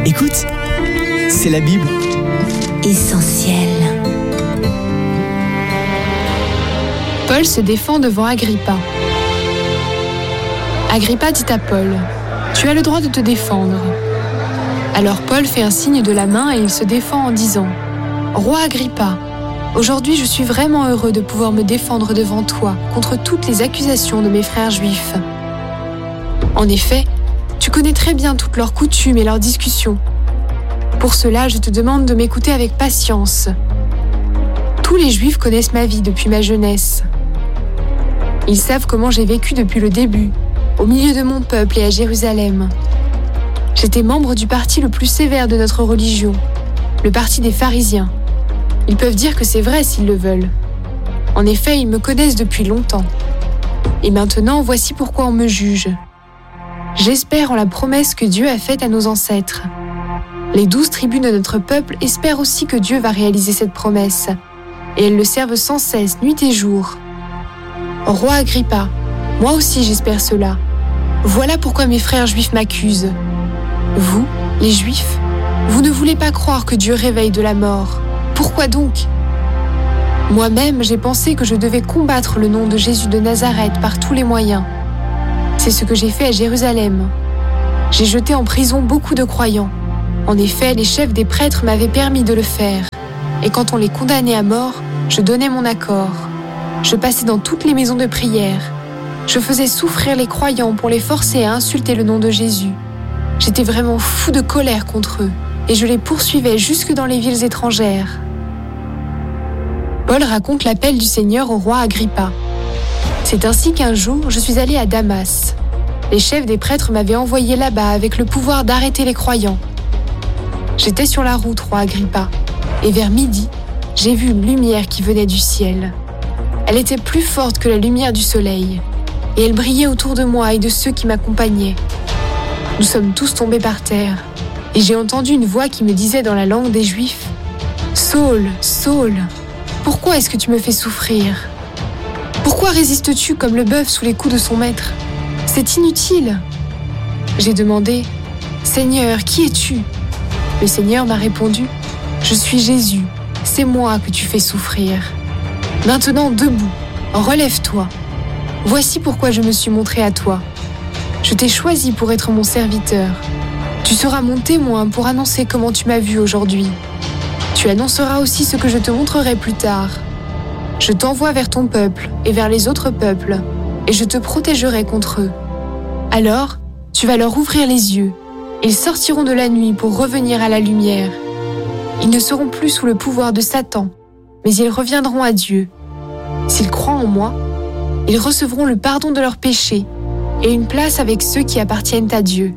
Écoute, c'est la Bible. Essentiel. Paul se défend devant Agrippa. Agrippa dit à Paul, « Tu as le droit de te défendre. » Alors Paul fait un signe de la main et il se défend en disant, « Roi Agrippa, aujourd'hui je suis vraiment heureux de pouvoir me défendre devant toi contre toutes les accusations de mes frères juifs. En effet, tu connais très bien toutes leurs coutumes et leurs discussions. Pour cela, je te demande de m'écouter avec patience. Tous les Juifs connaissent ma vie depuis ma jeunesse. Ils savent comment j'ai vécu depuis le début, au milieu de mon peuple et à Jérusalem. J'étais membre du parti le plus sévère de notre religion, le parti des pharisiens. Ils peuvent dire que c'est vrai s'ils le veulent. En effet, ils me connaissent depuis longtemps. Et maintenant, voici pourquoi on me juge. J'espère en la promesse que Dieu a faite à nos ancêtres. Les 12 tribus de notre peuple espèrent aussi que Dieu va réaliser cette promesse, et elles le servent sans cesse, nuit et jour. Roi Agrippa, moi aussi j'espère cela. Voilà pourquoi mes frères juifs m'accusent. Vous, les Juifs, vous ne voulez pas croire que Dieu réveille de la mort. Pourquoi donc ? Moi-même, j'ai pensé que je devais combattre le nom de Jésus de Nazareth par tous les moyens. C'est ce que j'ai fait à Jérusalem. J'ai jeté en prison beaucoup de croyants. En effet, les chefs des prêtres m'avaient permis de le faire. Et quand on les condamnait à mort, je donnais mon accord. Je passais dans toutes les maisons de prière. Je faisais souffrir les croyants pour les forcer à insulter le nom de Jésus. J'étais vraiment fou de colère contre eux, et je les poursuivais jusque dans les villes étrangères. Paul raconte l'appel du Seigneur au roi Agrippa. C'est ainsi qu'un jour, je suis allé à Damas. Les chefs des prêtres m'avaient envoyé là-bas avec le pouvoir d'arrêter les croyants. J'étais sur la route, roi Agrippa, et vers midi, j'ai vu une lumière qui venait du ciel. Elle était plus forte que la lumière du soleil, et elle brillait autour de moi et de ceux qui m'accompagnaient. Nous sommes tous tombés par terre, et j'ai entendu une voix qui me disait dans la langue des Juifs, « Saul, Saul, pourquoi est-ce que tu me fais souffrir ? Pourquoi résistes-tu comme le bœuf sous les coups de son maître ? C'est inutile !» J'ai demandé, « Seigneur, qui es-tu » Le Seigneur m'a répondu, « Je suis Jésus, c'est moi que tu fais souffrir. Maintenant debout, relève-toi. Voici pourquoi je me suis montré à toi. Je t'ai choisi pour être mon serviteur. Tu seras mon témoin pour annoncer comment tu m'as vu aujourd'hui. Tu annonceras aussi ce que je te montrerai plus tard. Je t'envoie vers ton peuple et vers les autres peuples, et je te protégerai contre eux. Alors, tu vas leur ouvrir les yeux. Ils sortiront de la nuit pour revenir à la lumière. Ils ne seront plus sous le pouvoir de Satan, mais ils reviendront à Dieu. S'ils croient en moi, ils recevront le pardon de leurs péchés et une place avec ceux qui appartiennent à Dieu.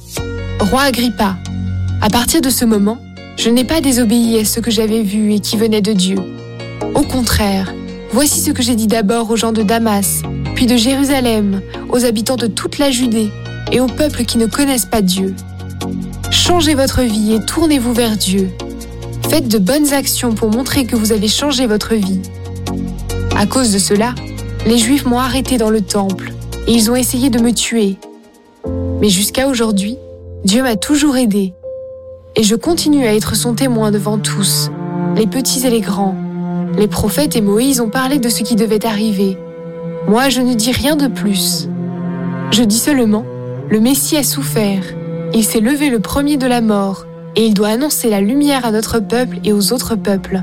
Roi Agrippa, à partir de ce moment, je n'ai pas désobéi à ce que j'avais vu et qui venait de Dieu. Au contraire, voici ce que j'ai dit d'abord aux gens de Damas, puis de Jérusalem, aux habitants de toute la Judée et aux peuples qui ne connaissent pas Dieu. Changez votre vie et tournez-vous vers Dieu. Faites de bonnes actions pour montrer que vous avez changé votre vie. À cause de cela, les Juifs m'ont arrêté dans le temple et ils ont essayé de me tuer. Mais jusqu'à aujourd'hui, Dieu m'a toujours aidé. Et je continue à être son témoin devant tous, les petits et les grands. Les prophètes et Moïse ont parlé de ce qui devait arriver. Moi, je ne dis rien de plus. Je dis seulement, le Messie a souffert. Il s'est levé le premier de la mort et il doit annoncer la lumière à notre peuple et aux autres peuples.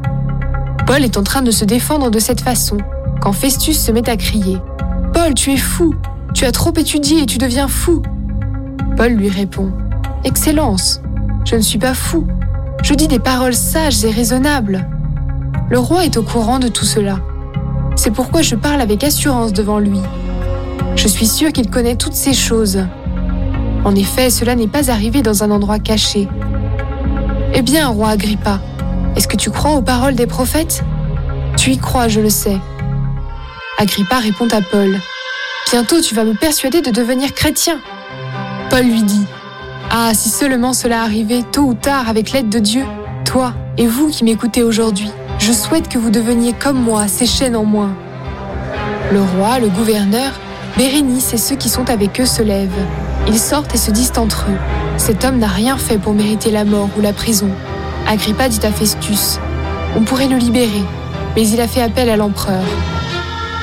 Paul est en train de se défendre de cette façon quand Festus se met à crier « Paul, tu es fou! Tu as trop étudié et tu deviens fou !» Paul lui répond « Excellence, je ne suis pas fou. Je dis des paroles sages et raisonnables. » Le roi est au courant de tout cela. C'est pourquoi je parle avec assurance devant lui. Je suis sûre qu'il connaît toutes ces choses. En effet, cela n'est pas arrivé dans un endroit caché. Eh bien, roi Agrippa, est-ce que tu crois aux paroles des prophètes ? Tu y crois, je le sais. Agrippa répond à Paul. Bientôt, tu vas me persuader de devenir chrétien. Paul lui dit. Ah, si seulement cela arrivait tôt ou tard avec l'aide de Dieu, toi et vous qui m'écoutez aujourd'hui, je souhaite que vous deveniez comme moi, ces chaînes en moins. Le roi, le gouverneur, Bérénice et ceux qui sont avec eux se lèvent. Ils sortent et se disent entre eux : « Cet homme n'a rien fait pour mériter la mort ou la prison. » Agrippa dit à Festus : « On pourrait le libérer, mais il a fait appel à l'empereur.